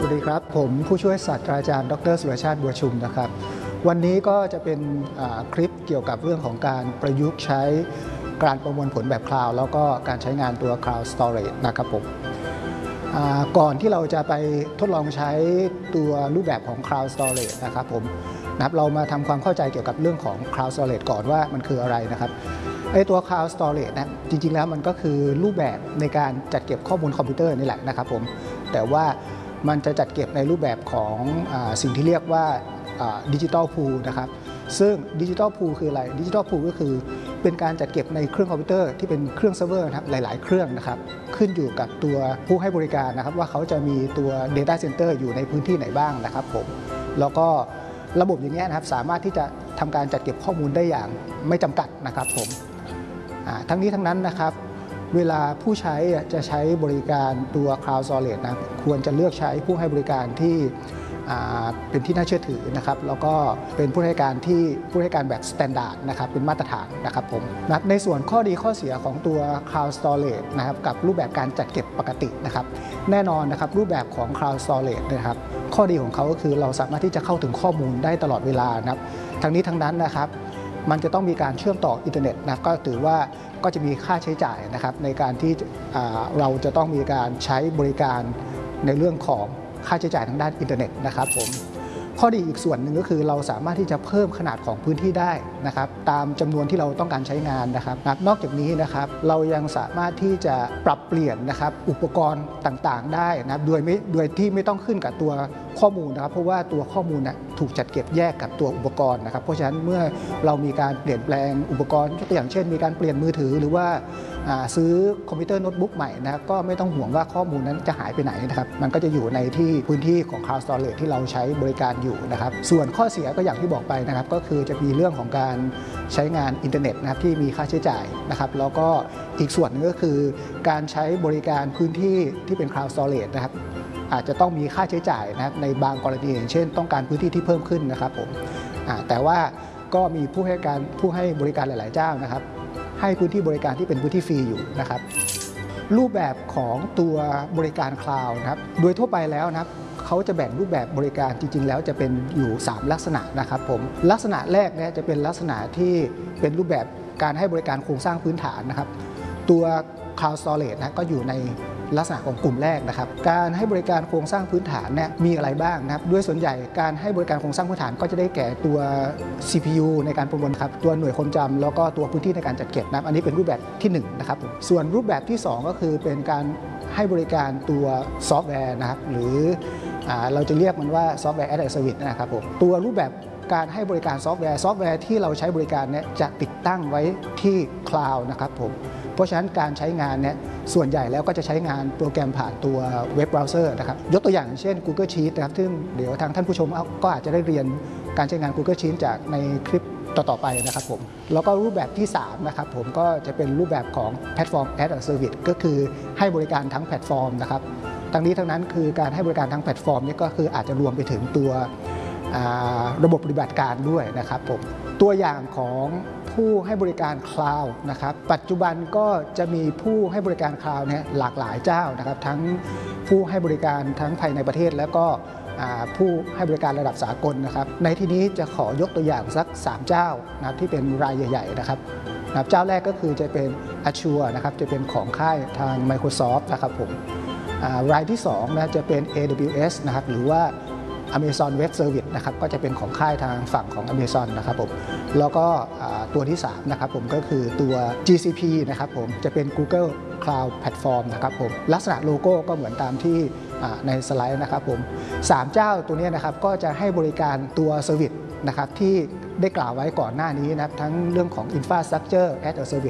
สวัสดีครับผมผู้ช่วยศาสตราจารย์ดรสุรชาติบัวชุมนะครับวันนี้ก็จะเป็นคลิปเกี่ยวกับเรื่องของการประยุกต์ใช้การประมวลผลแบบคลาวด์แล้วก็การใช้งานตัว Cloud Storage นะครับผมก่อนที่เราจะไปทดลองใช้ตัวรูปแบบของ Cloud Storage นะครับผมเรามาทำความเข้าใจเกี่ยวกับเรื่องของ Cloud Storage ก่อนว่ามันคืออะไรนะครับตัว Cloud Storage นะจริงๆแล้วมันก็คือรูปแบบในการจัดเก็บข้อมูลคอมพิวเตอร์นี่แหละนะครับผมแต่ว่ามันจะจัดเก็บในรูปแบบของสิ่งที่เรียกว่าดิจิทัลพูลนะครับซึ่งดิจิทัลพูลคืออะไรดิจิทัลพูลก็คือเป็นการจัดเก็บในเครื่องคอมพิวเตอร์ที่เป็นเครื่องเซิร์ฟเวอร์นะครับหลายๆเครื่องนะครับขึ้นอยู่กับตัวผู้ให้บริการนะครับว่าเขาจะมีตัว Data Center อยู่ในพื้นที่ไหนบ้างนะครับผมแล้วก็ระบบอย่างนี้นะครับสามารถที่จะทำการจัดเก็บข้อมูลได้อย่างไม่จำกัดนะครับผมทั้งนี้ทั้งนั้นนะครับเวลาผู้ใช้จะใช้บริการตัว Cloud Storage นะควรจะเลือกใช้ผู้ให้บริการที่เป็นที่น่าเชื่อถือนะครับแล้วก็เป็นผู้ให้การแบบ Standard นะครับเป็นมาตรฐานนะครับผมในส่วนข้อดีข้อเสียของตัว Cloud Storage นะครับกับรูปแบบการจัดเก็บปกตินะครับแน่นอนนะครับรูปแบบของ Cloud Storage นะครับข้อดีของเขาก็คือเราสามารถที่จะเข้าถึงข้อมูลได้ตลอดเวลานะครับทั้งนี้ทั้งนั้นนะครับมันจะต้องมีการเชื่อมต่ออินเทอร์เน็ตนะก็ถือว่าก็จะมีค่าใช้จ่ายนะครับในการที่เราจะต้องมีการใช้บริการในเรื่องของค่าใช้จ่ายทางด้านอินเทอร์เน็ตนะครับผมข้อดีอีกส่วนหนึ่งก็คือเราสามารถที่จะเพิ่มขนาดของพื้นที่ได้นะครับตามจำนวนที่เราต้องการใช้งานนะครับนอกจากนี้นะครับเรายังสามารถที่จะปรับเปลี่ยนนะครับอุปกรณ์ต่างๆได้นะครับโดยที่ไม่ต้องขึ้นกับตัวข้อมูลนะครับเพราะว่าตัวข้อมูลถูกจัดเก็บแยกกับตัวอุปกรณ์นะครับเพราะฉะนั้นเมื่อเรามีการเปลี่ยนแปลงอุปกรณ์ตัวอย่างเช่นมีการเปลี่ยนมือถือหรือว่าซื้อคอมพิวเตอร์โน้ตบุ๊กใหม่นะครับก็ไม่ต้องห่วงว่าข้อมูลนั้นจะหายไปไหนนะครับมันก็จะอยู่ในที่พื้นที่ของ Cloud Storage ที่เราใช้บริการอยู่นะครับส่วนข้อเสียก็อย่างที่บอกไปนะครับก็คือจะมีเรื่องของการใช้งานอินเทอร์เน็ตนะครับที่มีค่าใช้จ่ายนะครับแล้วก็อีกส่วนนึงก็คือการใช้บริการพื้นที่ที่เป็น Cloud Storage นะครับอาจจะต้องมีค่าใช้จ่ายนะครับในบางกรณีอย่างเช่นต้องการพื้นที่ที่เพิ่มขึ้นนะครับผมแต่ว่าก็มีผู้ให้บริการหลายๆเจ้านะครับให้พื้นที่บริการที่เป็นพื้นที่ฟรีอยู่นะครับรูปแบบของตัวบริการคลาวด์นะครับโดยทั่วไปแล้วนะครับเขาจะแบ่งรูปแบบบริการจริงๆแล้วจะเป็นอยู่3ลักษณะนะครับผมลักษณะแรกเนี่ยจะเป็นลักษณะที่เป็นรูปแบบการให้บริการโครงสร้างพื้นฐานนะครับตัว Cloud Storage นะก็อยู่ในลักษณะของกลุ่มแรกนะครับการให้บริการโครงสร้างพื้นฐานเนี่ยมีอะไรบ้างนะครับด้วยส่วนใหญ่การให้บริการโครงสร้างพื้นฐานก็จะได้แก่ตัว CPU ในการประมวลครับตัวหน่วยความจำแล้วก็ตัวพื้นที่ในการจัดเก็บนะครับอันนี้เป็นรูปแบบที่1นะครับส่วนรูปแบบที่2ก็คือเป็นการให้บริการตัวซอฟต์แวร์นะครับหรือเราจะเรียกมันว่าซอฟต์แวร์ as a service นะครับผมตัวรูปแบบการให้บริการซอฟต์แวร์ที่เราใช้บริการเนี่ยจะติดตั้งไว้ที่คลาวด์นะครับผมเพราะฉะนั้นการใช้งานเนี่ยส่วนใหญ่แล้วก็จะใช้งานโปรแกรมผ่านตัวเว็บเบราว์เซอร์นะครับยกตัวอย่างเช่น Google Sheets นะครับซึ่งเดี๋ยวทางท่านผู้ชมก็อาจจะได้เรียนการใช้งาน Google Sheets จากในคลิปต่อๆไปนะครับผมแล้วก็รูปแบบที่3นะครับผมก็จะเป็นรูปแบบของแพลตฟอร์ม as a service ก็คือให้บริการทั้งแพลตฟอร์มนะครับทั้งนี้ทั้งนั้นคือการให้บริการทั้งแพลตฟอร์มนี่ก็คืออาจจะรวมไปถึงตัวระบบปฏิบัติการด้วยนะครับผมตัวอย่างของผู้ให้บริการคลาวด์นะครับปัจจุบันก็จะมีผู้ให้บริการคลาวด์เนี่ยหลากหลายเจ้านะครับทั้งผู้ให้บริการทั้งภายในประเทศแล้วก็ผู้ให้บริการระดับสากลนะครับในที่นี้จะขอยกตัวอย่างสัก3เจ้านะครับที่เป็นรายใหญ่ๆนะครับเจ้าแรกก็คือจะเป็น Azure นะครับจะเป็นของค่ายทาง Microsoft นะครับผมรายที่2นะจะเป็น AWS นะครับหรือว่าAmazon Web Service นะครับก็จะเป็นของค่ายทางฝั่งของ Amazon นะครับผมแล้วก็ตัวที่3นะครับผมก็คือตัว GCP นะครับผมจะเป็น Google Cloud Platform นะครับผมลักษณะโลโก้ก็เหมือนตามที่ในสไลด์นะครับผม3เจ้าตัวนี้นะครับก็จะให้บริการตัว Service นะครับที่ได้กล่าวไว้ก่อนหน้านี้นะครับทั้งเรื่องของ Infrastructure as a Service